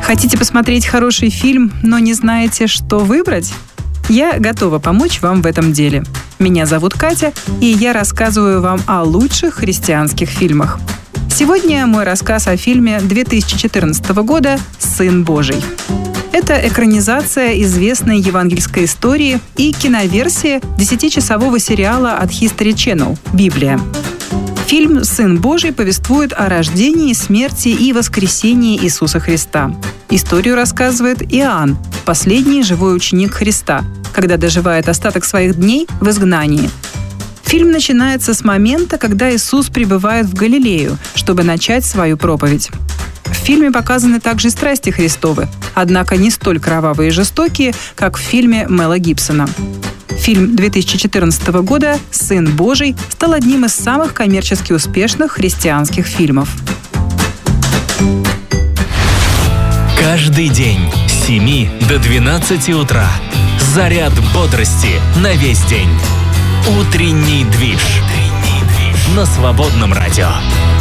Хотите посмотреть хороший фильм, но не знаете, что выбрать? Я готова помочь вам в этом деле. Меня зовут Катя, и я рассказываю вам о лучших христианских фильмах. Сегодня мой рассказ о фильме 2014 года «Сын Божий». Это экранизация известной евангельской истории и киноверсия 10-часового сериала от History Channel «Библия». Фильм «Сын Божий» повествует о рождении, смерти и воскресении Иисуса Христа. Историю рассказывает Иоанн, последний живой ученик Христа, когда доживает остаток своих дней в изгнании. Фильм начинается с момента, когда Иисус прибывает в Галилею, чтобы начать свою проповедь. В фильме показаны также страсти Христовы, однако не столь кровавые и жестокие, как в фильме Мела Гибсона. Фильм 2014 года «Сын Божий» стал одним из самых коммерчески успешных христианских фильмов. Каждый день с 7 до 12 утра. Заряд бодрости на весь день. Утренний движ. На Свободном радио.